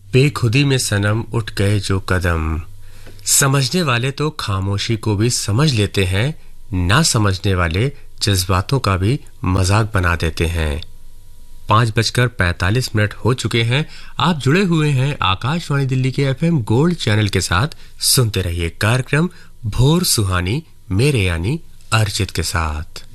बेखुदी में सनम उठ गए जो कदम, समझने वाले तो खामोशी को भी समझ लेते हैं, ना समझने वाले जज्बातों का भी मजाक बना देते हैं। 5:45 हो चुके हैं। आप जुड़े हुए हैं आकाशवाणी दिल्ली के FM गोल्ड चैनल के साथ। सुनते रहिए कार्यक्रम भोर सुहानी मेरे यानी अर्जित के साथ।